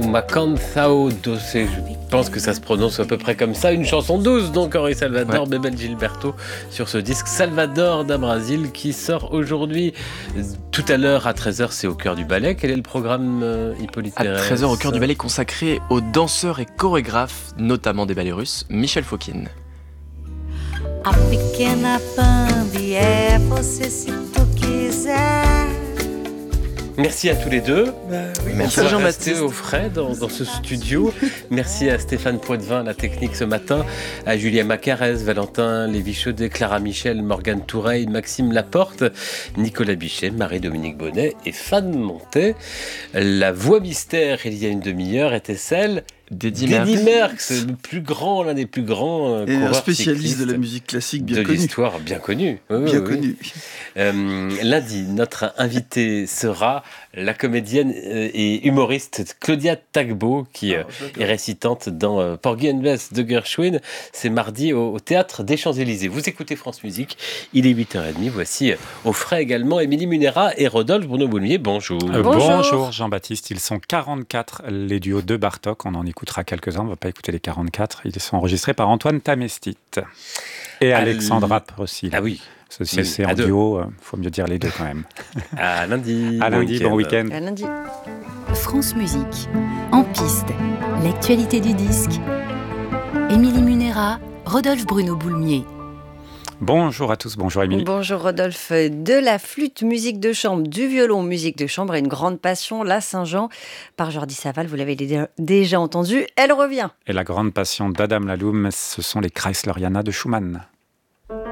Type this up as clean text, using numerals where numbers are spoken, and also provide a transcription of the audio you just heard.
Macantao Doce, je pense que ça se prononce à peu près comme ça, une chanson douce donc Henri Salvador, Bebel Gilberto sur ce disque Salvador da Brasil qui sort aujourd'hui. Tout à l'heure à 13h, c'est au cœur du ballet. Quel est le programme, Hippolyte Pérez ? À 13h au cœur du ballet consacré aux danseurs et chorégraphes, notamment des ballets russes, Michel Fokine. A pequena Bambi é você se tu quiser. Merci à tous les deux. Merci à Jean-Baptiste. Rester au frais dans ce studio. Merci à Stéphane Poitvin, la technique ce matin, à Julien Macarès, Valentin Lévy-Chaudet, Clara Michel, Morgane Toureille, Maxime Laporte, Nicolas Bichet, Marie-Dominique Bonnet et Fan Montet. La voix mystère, il y a une demi-heure, était celle d'Eddy Merckx, l'un des plus grands et coureurs un spécialiste cyclistes de la musique classique bien de connu. l'histoire, bien connu. Connu. Lundi, notre invitée sera la comédienne et humoriste Claudia Tagbo, qui est récitante dans Porgy and Bess de Gershwin. C'est mardi au Théâtre des Champs-Élysées. Vous écoutez France Musique, il est 8h30. Voici au frais également Émilie Munera et Rodolphe Bruno-Boulmier. Bonjour. Bonjour Jean-Baptiste, ils sont 44, les duos de Bartók. On en écoutera quelques-uns, on ne va pas écouter les 44. Ils sont enregistrés par Antoine Tamestit et Alexandra Prossil. Ah oui. C'est en duo, il faut mieux dire les deux quand même. À lundi. À lundi, bon week-end. À lundi. France Musique, en piste, l'actualité du disque. Émilie Munera, Rodolphe Bruno-Boulmier. Bonjour à tous, bonjour Émilie. Bonjour Rodolphe. De la flûte, musique de chambre, du violon, musique de chambre et une grande passion, la Saint-Jean, par Jordi Saval, vous l'avez déjà entendu, elle revient. Et la grande passion d'Adam Laloum, ce sont les Kreisleriana de Schumann.